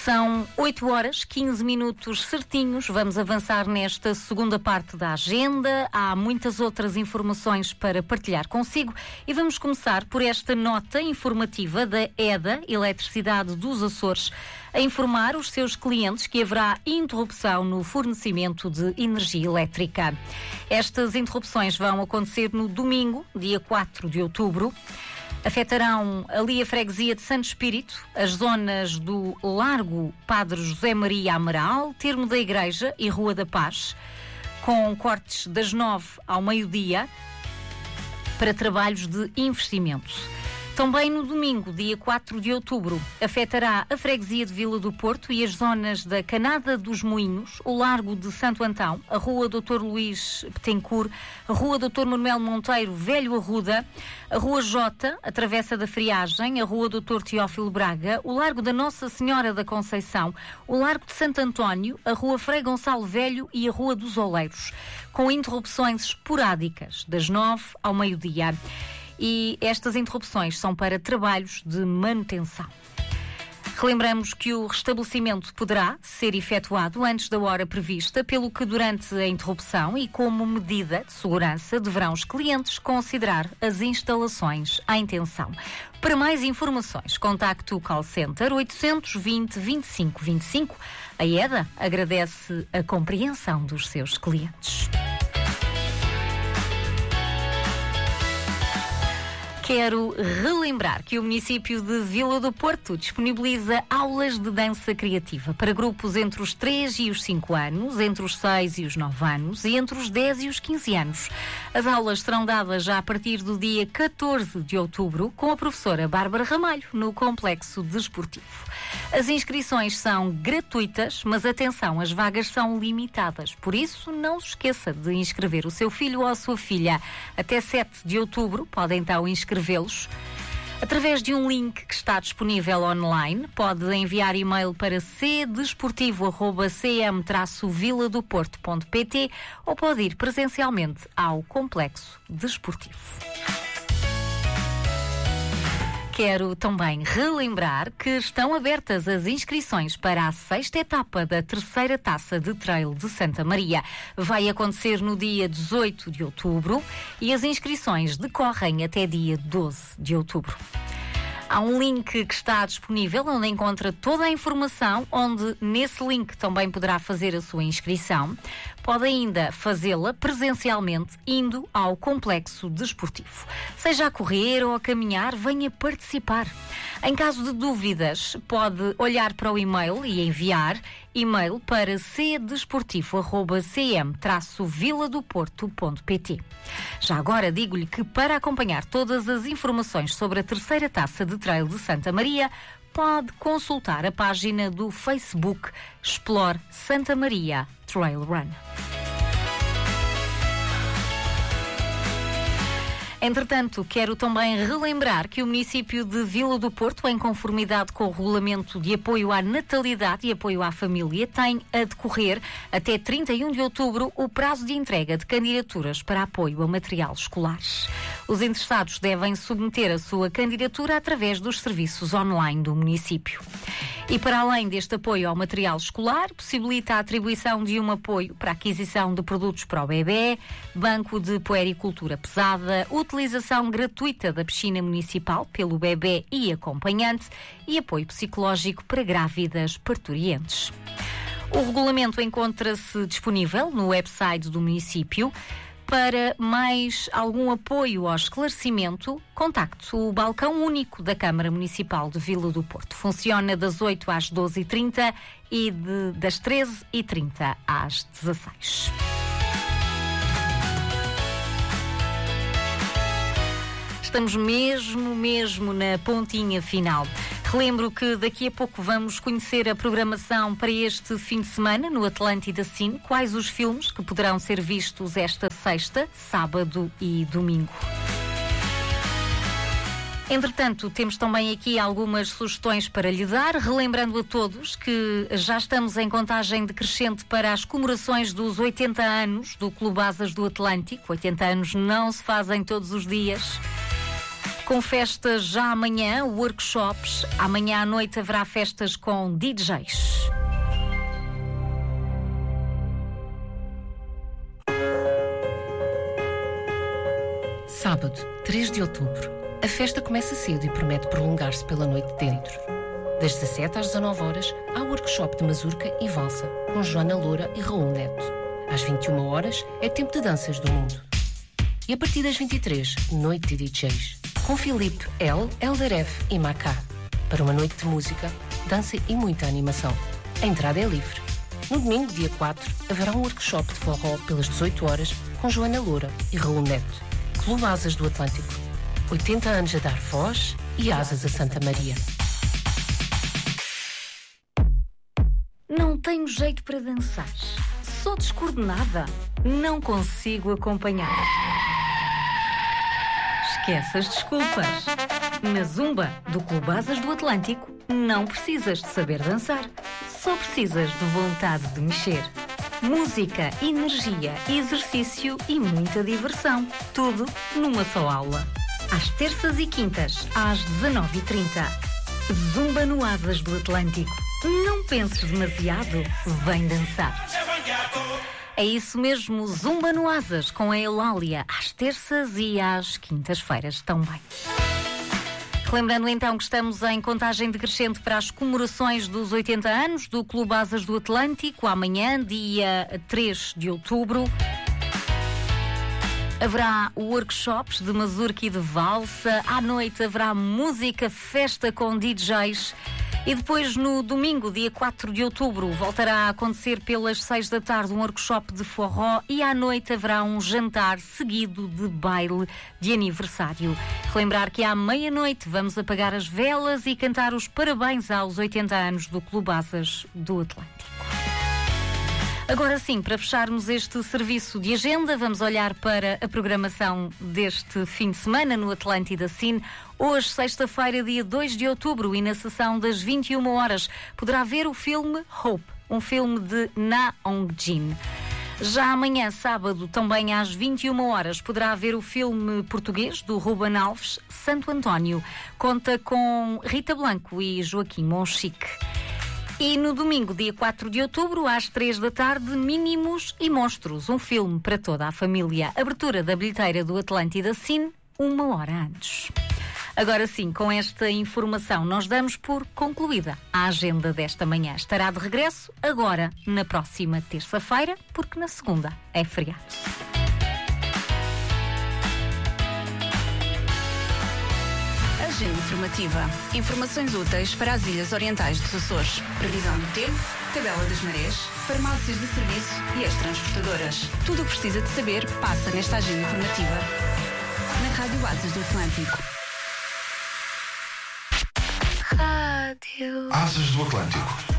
São 8 horas, 15 minutos certinhos. Vamos avançar nesta segunda parte da agenda. Há muitas outras informações para partilhar consigo e vamos começar por esta nota informativa da EDA, Eletricidade dos Açores, a informar os seus clientes que haverá interrupção no fornecimento de energia elétrica. Estas interrupções vão acontecer no domingo, dia 4 de outubro. Afetarão ali a freguesia de Santo Espírito, as zonas do Largo Padre José Maria Amaral, Termo da Igreja e Rua da Paz, com cortes das 9 ao meio-dia para trabalhos de investimento. Também no domingo, dia 4 de outubro, afetará a freguesia de Vila do Porto e as zonas da Canada dos Moinhos, o Largo de Santo Antão, a Rua Dr. Luís Betancourt, a Rua Dr. Manuel Monteiro, Velho Arruda, a Rua Jota, a Travessa da Friagem, a Rua Dr. Teófilo Braga, o Largo da Nossa Senhora da Conceição, o Largo de Santo António, a Rua Frei Gonçalo Velho e a Rua dos Oleiros, com interrupções esporádicas das 9 ao meio-dia. E estas interrupções são para trabalhos de manutenção. Relembramos que o restabelecimento poderá ser efetuado antes da hora prevista, pelo que durante a interrupção e como medida de segurança deverão os clientes considerar as instalações em tensão. Para mais informações, contacte o call center 820 25 25. A EDA agradece a compreensão dos seus clientes. Quero relembrar que o município de Vila do Porto disponibiliza aulas de dança criativa para grupos entre os 3 e os 5 anos, entre os 6 e os 9 anos e entre os 10 e os 15 anos. As aulas serão dadas já a partir do dia 14 de outubro com a professora Bárbara Ramalho, no Complexo Desportivo. As inscrições são gratuitas, mas atenção, as vagas são limitadas. Por isso, não se esqueça de inscrever o seu filho ou a sua filha. Até 7 de outubro pode então inscrevê-los através de um link que está disponível online. Pode enviar e-mail para cdesportivo@cm-viladoporto.pt ou pode ir presencialmente ao Complexo Desportivo. Quero também relembrar que estão abertas as inscrições para a 6ª etapa da 3ª Taça de Trail de Santa Maria. Vai acontecer no dia 18 de outubro e as inscrições decorrem até dia 12 de outubro. Há um link que está disponível onde encontra toda a informação, onde nesse link também poderá fazer a sua inscrição. Pode ainda fazê-la presencialmente indo ao Complexo Desportivo. Seja a correr ou a caminhar, venha participar. Em caso de dúvidas, pode olhar para o e-mail e enviar e-mail para cdesportivo@cm-viladoporto.pt. Já agora digo-lhe que para acompanhar todas as informações sobre a 3ª Taça de Trail de Santa Maria, pode consultar a página do Facebook Explore Santa Maria Trail Run. Entretanto, quero também relembrar que o município de Vila do Porto, em conformidade com o Regulamento de Apoio à Natalidade e Apoio à Família, tem a decorrer até 31 de outubro o prazo de entrega de candidaturas para apoio a material escolar. Os interessados devem submeter a sua candidatura através dos serviços online do município. E para além deste apoio ao material escolar, possibilita a atribuição de um apoio para a aquisição de produtos para o bebê, banco de puericultura pesada, utilização gratuita da piscina municipal pelo bebê e acompanhante e apoio psicológico para grávidas parturientes. O regulamento encontra-se disponível no website do município. Para mais algum apoio ao esclarecimento, contacte o balcão único da Câmara Municipal de Vila do Porto. Funciona das 8 às 12h30 e das 13h30 às 16h. Estamos mesmo na pontinha final. Relembro que daqui a pouco vamos conhecer a programação para este fim de semana no Atlântida Cine. Quais os filmes que poderão ser vistos esta sexta, sábado e domingo. Entretanto, temos também aqui algumas sugestões para lhe dar, relembrando a todos que já estamos em contagem decrescente para as comemorações dos 80 anos do Clube Asas do Atlântico. 80 anos não se fazem todos os dias. Com festas já amanhã, workshops. Amanhã à noite haverá festas com DJs. Sábado, 3 de outubro. A festa começa cedo e promete prolongar-se pela noite dentro. Das 17 às 19 horas, há workshop de mazurca e valsa, com Joana Loura e Raul Neto. Às 21 horas, é tempo de danças do mundo. E a partir das 23, noite de DJs, com Filipe, Eldaref e Macá. Para uma noite de música, dança e muita animação. A entrada é livre. No domingo, dia 4, haverá um workshop de forró pelas 18 horas, com Joana Loura e Raul Neto. Clube Asas do Atlântico. 80 anos a dar voz e asas a Santa Maria. Não tenho jeito para dançar. Sou descoordenada. Não consigo acompanhar. Esquece as desculpas. Na Zumba do Clube Asas do Atlântico, não precisas de saber dançar. Só precisas de vontade de mexer. Música, energia, exercício e muita diversão. Tudo numa só aula. Às terças e quintas, às 19h30. Zumba no Asas do Atlântico. Não penses demasiado, vem dançar. É isso mesmo, Zumba no Asas, com a Eulália, às terças e às quintas-feiras também. Lembrando então que estamos em contagem decrescente para as comemorações dos 80 anos do Clube Asas do Atlântico, amanhã, dia 3 de outubro. Haverá workshops de mazurca e de valsa, à noite haverá música, festa com DJs. E depois, no domingo, dia 4 de outubro, voltará a acontecer pelas 6 da tarde um workshop de forró e à noite haverá um jantar seguido de baile de aniversário. Relembrar que à meia-noite vamos apagar as velas e cantar os parabéns aos 80 anos do Clube Asas do Atlântico. Agora sim, para fecharmos este serviço de agenda, vamos olhar para a programação deste fim de semana no Atlântida Cine. Hoje, sexta-feira, dia 2 de outubro, e na sessão das 21 horas, poderá ver o filme Hope, um filme de Na Hong-jin. Já amanhã, sábado, também às 21 horas, poderá ver o filme português do Ruben Alves, Santo António. Conta com Rita Blanco e Joaquim Monchique. E no domingo, dia 4 de outubro, às 3 da tarde, Mínimos e Monstros, um filme para toda a família. Abertura da bilheteira do Atlântida Cine, 1 hora antes. Agora sim, com esta informação, nós damos por concluída a agenda desta manhã. Estará de regresso agora, na próxima terça-feira, porque na segunda é feriado. Agenda informativa. Informações úteis para as Ilhas Orientais dos Açores. Previsão do tempo, tabela das marés, farmácias de serviço e as transportadoras. Tudo o que precisa de saber passa nesta agenda informativa. Na Rádio Asas do Atlântico. Asas do Atlântico.